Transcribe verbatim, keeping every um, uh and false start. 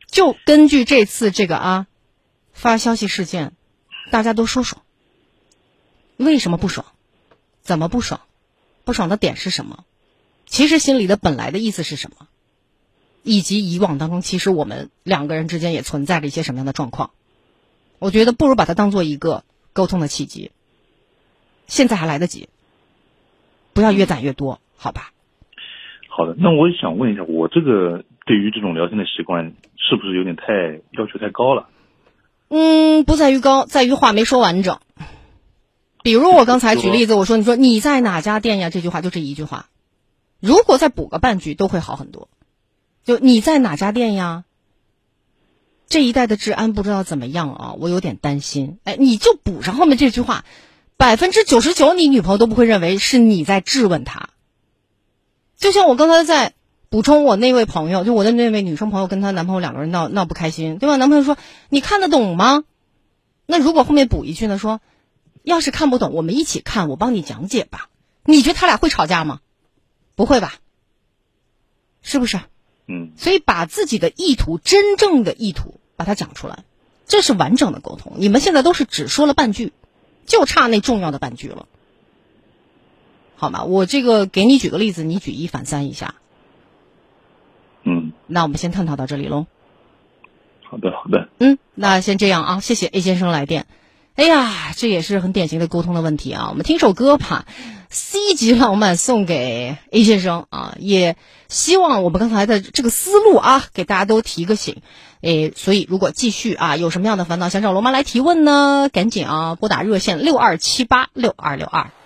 就根据这次这个啊发消息事件，大家都说说为什么不爽，怎么不爽，不爽的点是什么，其实心里的本来的意思是什么，以及以往当中其实我们两个人之间也存在着一些什么样的状况。我觉得不如把它当做一个沟通的契机，现在还来得及，不要越攒越多，好吧？ 好的，那我想问一下，我这个对于这种聊天的习惯是不是有点太要求太高了？ 嗯，不在于高，在于话没说完整。比如我刚才举例子，我说你说你在哪家店呀，这句话就这一句话，如果再补个半句都会好很多。就你在哪家店呀？这一带的治安不知道怎么样啊，我有点担心。哎，你就补上后面这句话，百分之九十九你女朋友都不会认为是你在质问她。就像我刚才在补充我那位朋友，就我的那位女生朋友跟她男朋友两个人闹闹不开心，对吧？男朋友说你看得懂吗？那如果后面补一句呢，说要是看不懂我们一起看，我帮你讲解吧。你觉得他俩会吵架吗？不会吧，是不是？ 嗯， 所以把自己的意图，真正的意图把它讲出来，这是完整的沟通。你们现在都是只说了半句，就差那重要的半句了，好吗？我这个给你举个例子，你举一反三一下。 嗯， 那我们先探讨到这里喽。 好的好的。 嗯，那先这样啊，谢谢 A 先生来电。哎呀，这也是很典型的沟通的问题啊。我们听首歌吧， C 级浪漫送给 A 先生啊，也希望我们刚才的这个思路啊，给大家都提个醒。诶，所以如果继续啊有什么样的烦恼想找罗妈来提问呢，赶紧啊拨打热线六二七八六二六二。